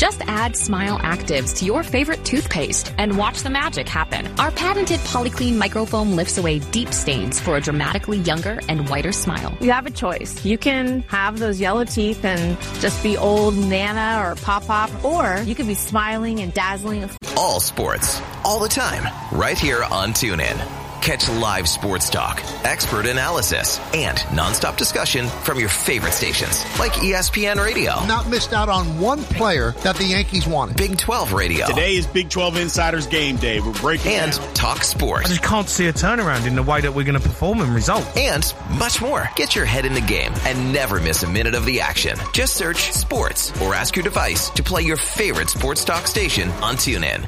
Just add Smile Actives to your favorite toothpaste and watch the magic happen. Our patented Polyclean microfoam lifts away deep stains for a dramatically younger and whiter smile. You have a choice. You can have those yellow teeth and just be old Nana or Pop-Pop, or you could be smiling and dazzling. All sports, all the time, right here on TuneIn. Catch live sports talk, expert analysis, and nonstop discussion from your favorite stations like ESPN Radio. Not missed out on one player that the Yankees wanted. Big 12 Radio. Today is Big 12 Insiders Game Day. We're breaking and down. Talk sports. I just can't see a turnaround in the way that we're going to perform and result. And much more. Get your head in the game and never miss a minute of the action. Just search sports or ask your device to play your favorite sports talk station on TuneIn.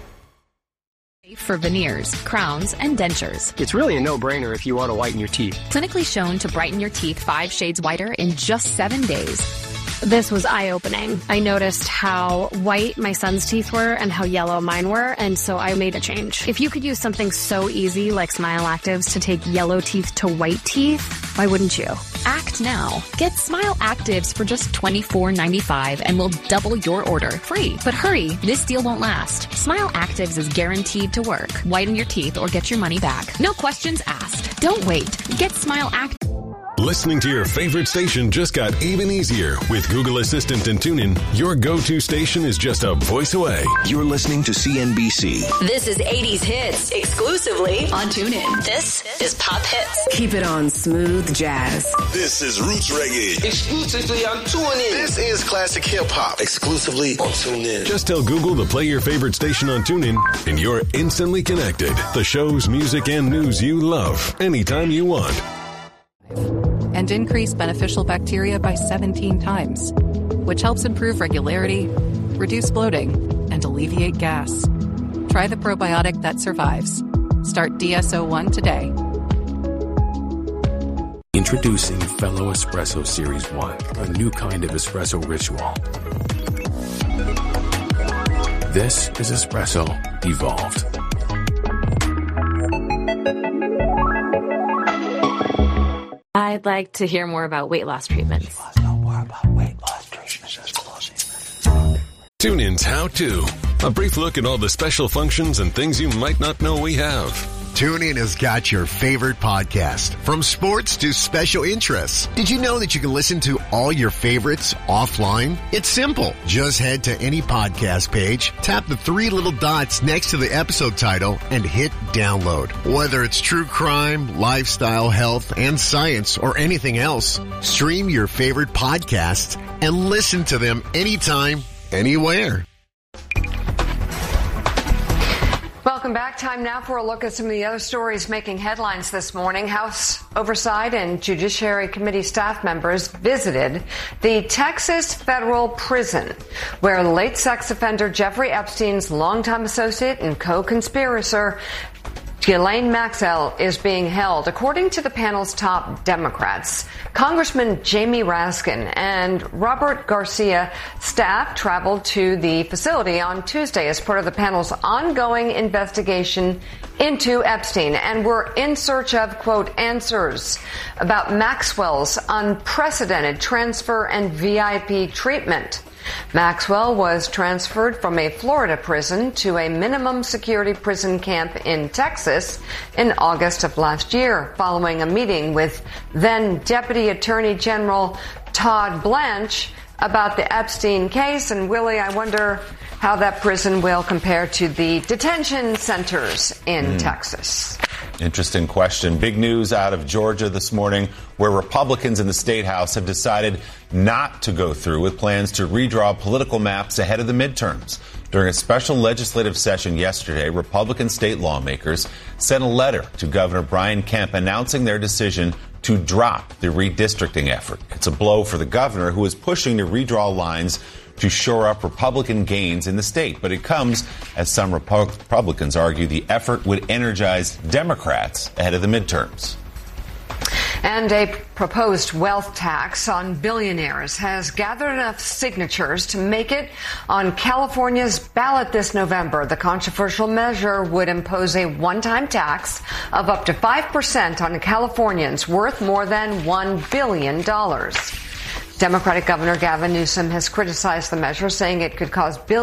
For veneers, crowns, and dentures. It's really a no-brainer if you want to whiten your teeth. Clinically shown to brighten your teeth 5 shades whiter in just 7 days. This was eye-opening. I noticed how white my son's teeth were and how yellow mine were, and so I made a change. If you could use something so easy like Smile Actives to take yellow teeth to white teeth, why wouldn't you? Act now. Get Smile Actives for just $24.95 and we'll double your order free. But hurry, this deal won't last. Smile Actives is guaranteed to work. Whiten your teeth or get your money back. No questions asked. Don't wait. Get Smile Actives. Listening to your favorite station just got even easier. With Google Assistant and TuneIn, your go-to station is just a voice away. You're listening to CNBC. This is 80s Hits, exclusively on TuneIn. This is Pop Hits. Keep it on Smooth Jazz. This is Roots Reggae, exclusively on TuneIn. This is Classic Hip Hop, exclusively on TuneIn. Just tell Google to play your favorite station on TuneIn, and you're instantly connected. The shows, music, and news you love, anytime you want. And increase beneficial bacteria by 17 times, which helps improve regularity, reduce bloating, and alleviate gas. Try the probiotic that survives. Start DSO1 today. Introducing Fellow Espresso Series 1, a new kind of espresso ritual. This is espresso evolved. I'd like to hear more about weight loss treatments. TuneIn's How To. A brief look at all the special functions and things you might not know we have. TuneIn has got your favorite podcast, from sports to special interests. Did you know that you can listen to all your favorites offline? It's simple. Just head to any podcast page, tap the 3 little dots next to the episode title, and hit download. Whether it's true crime, lifestyle, health, and science, or anything else, stream your favorite podcasts and listen to them anytime, anywhere. Welcome back. Time now for a look at some of the other stories making headlines this morning. House Oversight and Judiciary Committee staff members visited the Texas federal prison, where late sex offender Jeffrey Epstein's longtime associate and co-conspirator Ghislaine Maxwell is being held. According to the panel's top Democrats, Congressman Jamie Raskin and Robert Garcia staff traveled to the facility on Tuesday as part of the panel's ongoing investigation into Epstein and were in search of, quote, answers about Maxwell's unprecedented transfer and VIP treatment. Maxwell was transferred from a Florida prison to a minimum security prison camp in Texas in August of last year, following a meeting with then Deputy Attorney General Todd Blanche about the Epstein case. And Willie, I wonder how that prison will compare to the detention centers in Texas. Interesting question. Big news out of Georgia this morning, where Republicans in the State House have decided not to go through with plans to redraw political maps ahead of the midterms. During a special legislative session yesterday, Republican state lawmakers sent a letter to Governor Brian Kemp announcing their decision to drop the redistricting effort. It's a blow for the governor, who is pushing to redraw lines to shore up Republican gains in the state. But it comes as some Republicans argue the effort would energize Democrats ahead of the midterms. And a proposed wealth tax on billionaires has gathered enough signatures to make it on California's ballot this November. The controversial measure would impose a one-time tax of up to 5% on Californians worth more than $1 billion. Democratic Governor Gavin Newsom has criticized the measure, saying it could cause billions